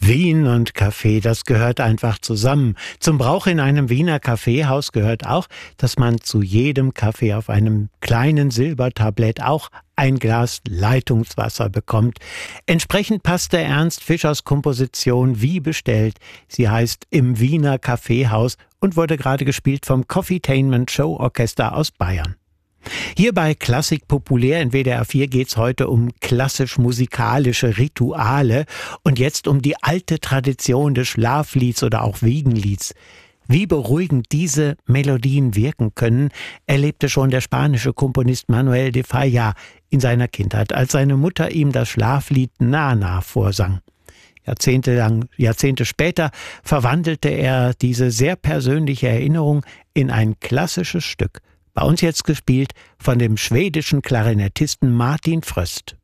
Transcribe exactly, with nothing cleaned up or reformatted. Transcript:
Wien und Kaffee, das gehört einfach zusammen. Zum Brauch in einem Wiener Kaffeehaus gehört auch, dass man zu jedem Kaffee auf einem kleinen Silbertablett auch ein Glas Leitungswasser bekommt. Entsprechend passt der Ernst Fischers Komposition wie bestellt. Sie heißt Im Wiener Kaffeehaus und wurde gerade gespielt vom Coffeetainment Show Orchester aus Bayern. Hier bei Klassik populär in W D R vier geht's heute um klassisch-musikalische Rituale und jetzt um die alte Tradition des Schlaflieds oder auch Wiegenlieds. Wie beruhigend diese Melodien wirken können, erlebte schon der spanische Komponist Manuel de Falla in seiner Kindheit, als seine Mutter ihm das Schlaflied Nana vorsang. Jahrzehntelang, Jahrzehnte später verwandelte er diese sehr persönliche Erinnerung in ein klassisches Stück. Bei uns jetzt gespielt von dem schwedischen Klarinettisten Martin Fröst.